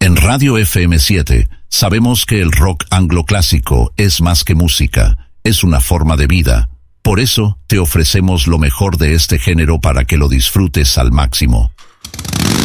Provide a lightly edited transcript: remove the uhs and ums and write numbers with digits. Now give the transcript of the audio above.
En Radio FM7 sabemos que el rock anglo-clásico es más que música, es una forma de vida. Por eso te ofrecemos lo mejor de este género para que lo disfrutes al máximo.